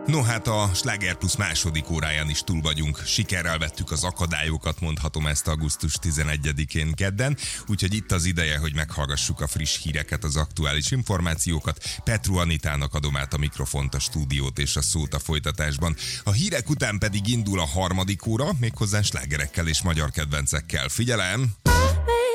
No hát a Sláger Plus második óráján is túl vagyunk. Sikerrel vettük az akadályokat, mondhatom ezt augusztus 11-én kedden, úgyhogy itt az ideje, hogy meghallgassuk a friss híreket, az aktuális információkat. Petru Anitának adom át a mikrofont, a stúdiót és a szót a folytatásban. A hírek után pedig indul a harmadik óra, méghozzá slágerekkel és magyar kedvencekkel. Figyelem!